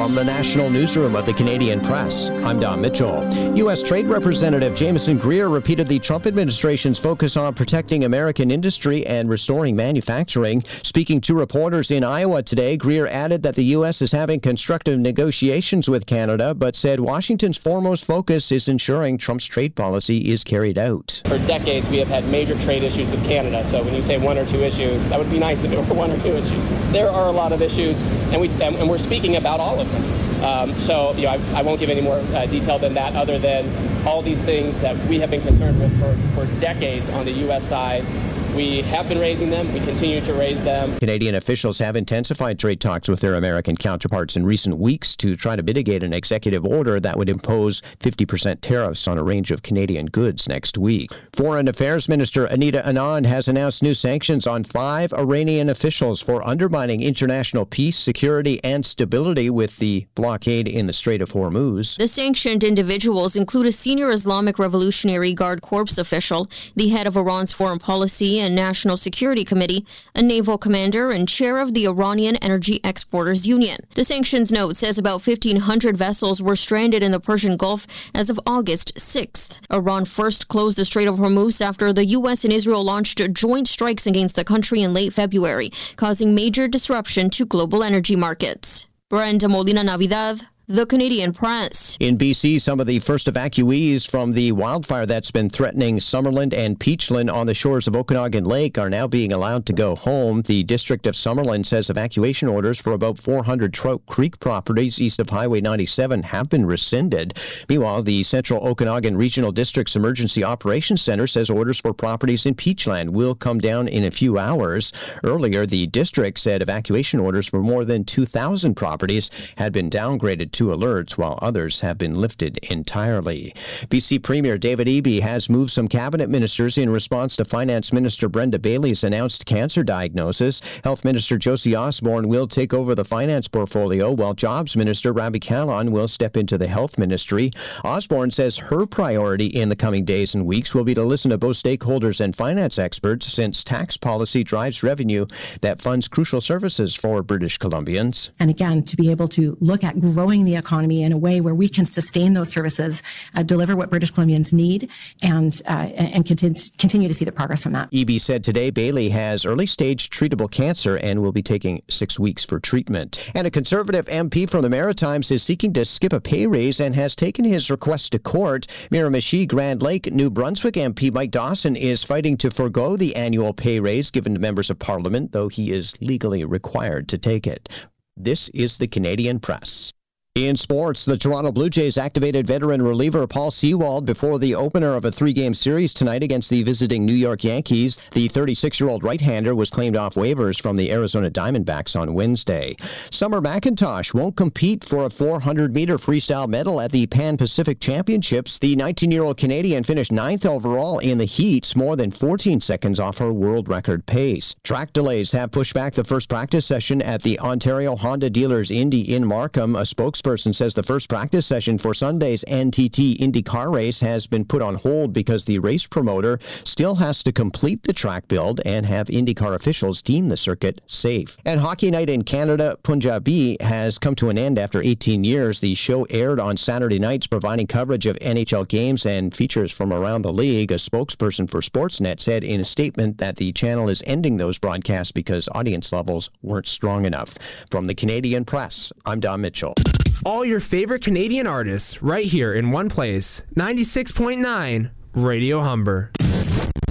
From the National Newsroom of the Canadian Press, I'm Don Mitchell. U.S. Trade Representative Jameson Greer repeated the Trump administration's focus on protecting American industry and restoring manufacturing. Speaking to reporters in Iowa today, Greer added that the U.S. is having constructive negotiations with Canada, but said Washington's foremost focus is ensuring Trump's trade policy is carried out. For decades, we have had major trade issues with Canada, so when you say one or two issues, that would be nice if it were one or two issues. There are a lot of issues, and we're speaking about all of them. I won't give any more detail than that, other than all these things that we have been concerned with for decades on the U.S. side. We have been raising them. We continue to raise them. Canadian officials have intensified trade talks with their American counterparts in recent weeks to try to mitigate an executive order that would impose 50% tariffs on a range of Canadian goods next week. Foreign Affairs Minister Anita Anand has announced new sanctions on 5 Iranian officials for undermining international peace, security, and stability with the blockade in the Strait of Hormuz. The sanctioned individuals include a senior Islamic Revolutionary Guard Corps official, the head of Iran's foreign policy and National Security Committee, a naval commander, and chair of the Iranian Energy Exporters Union. The sanctions note says about 1,500 vessels were stranded in the Persian Gulf as of August 6th. Iran first closed the Strait of Hormuz after the U.S. and Israel launched joint strikes against the country in late February, causing major disruption to global energy markets. Brenda Molina Navidad, The Canadian Press. In BC, some of the first evacuees from the wildfire that's been threatening Summerland and Peachland on the shores of Okanagan Lake are now being allowed to go home. The District of Summerland says evacuation orders for about 400 Trout Creek properties east of Highway 97 have been rescinded. Meanwhile, the Central Okanagan Regional District's Emergency Operations Center says orders for properties in Peachland will come down in a few hours. Earlier, the district said evacuation orders for more than 2,000 properties had been downgraded to alerts, while others have been lifted entirely. BC Premier David Eby has moved some cabinet ministers in response to Finance Minister Brenda Bailey's announced cancer diagnosis. Health Minister Josie Osborne will take over the finance portfolio, while Jobs Minister Ravi Kahlon will step into the health ministry. Osborne says her priority in the coming days and weeks will be to listen to both stakeholders and finance experts, since tax policy drives revenue that funds crucial services for British Columbians. And again, to be able to look at growing the economy in a way where we can sustain those services, deliver what British Columbians need, and continue to see the progress from that. Eby said today Bailey has early-stage treatable cancer and will be taking 6 weeks for treatment. And a Conservative MP from the Maritimes is seeking to skip a pay raise and has taken his request to court. Miramichi Grand Lake New Brunswick MP Mike Dawson is fighting to forgo the annual pay raise given to members of Parliament, though he is legally required to take it. This is the Canadian Press. In sports, the Toronto Blue Jays activated veteran reliever Paul Sewald before the opener of a 3-game series tonight against the visiting New York Yankees. The 36-year-old right-hander was claimed off waivers from the Arizona Diamondbacks on Wednesday. Summer McIntosh won't compete for a 400-meter freestyle medal at the Pan Pacific Championships. The 19-year-old Canadian finished 9th overall in the heats, more than 14 seconds off her world record pace. Track delays have pushed back the first practice session at the Ontario Honda Dealers Indy in Markham. A spokesperson says the first practice session for Sunday's NTT IndyCar race has been put on hold because the race promoter still has to complete the track build and have IndyCar officials deem the circuit safe. And Hockey Night in Canada, Punjabi, has come to an end after 18 years. The show aired on Saturday nights, providing coverage of NHL games and features from around the league. A spokesperson for Sportsnet said in a statement that the channel is ending those broadcasts because audience levels weren't strong enough. From the Canadian Press, I'm Don Mitchell. All your favorite Canadian artists right here in one place. 96.9 Radio Humber.